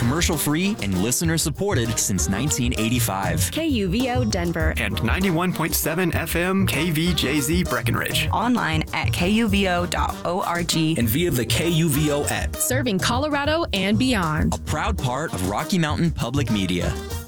commercial-free and listener-supported since 1985. KUVO Denver. And 91.7 FM KVJZ Breckenridge. Online at kuvo.org. And via the KUVO app. Serving Colorado and beyond. A proud part of Rocky Mountain Public Media.